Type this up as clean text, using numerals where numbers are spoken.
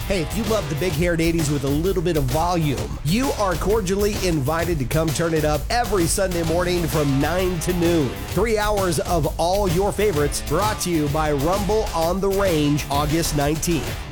Hey, if you love the big-haired 80s with a little bit of volume, you are cordially invited to come turn it up every Sunday morning from 9 to noon. 3 hours of all your favorites brought to you by Rumble on the Range, August 19th.